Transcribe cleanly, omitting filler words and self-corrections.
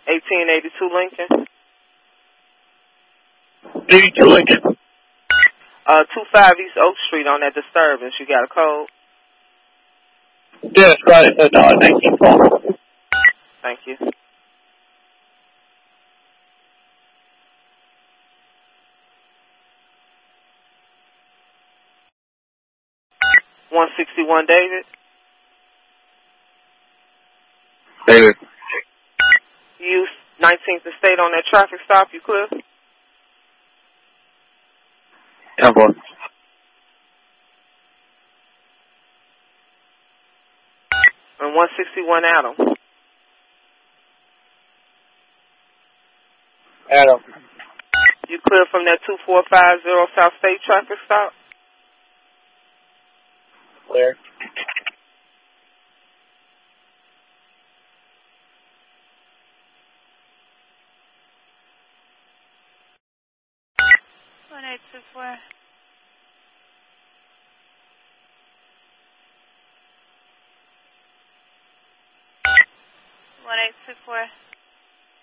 1882 Lincoln. 82 Lincoln. 25 East Oak Street on that disturbance. You got a code? Yeah, that's right. It's 1912. Thank you. $161 David. David. You 19th and State on that traffic stop. You clear? 10-4. And 161 Adam. Adam. You clear from that 2450 South State traffic stop? Clear. One 824. One 824.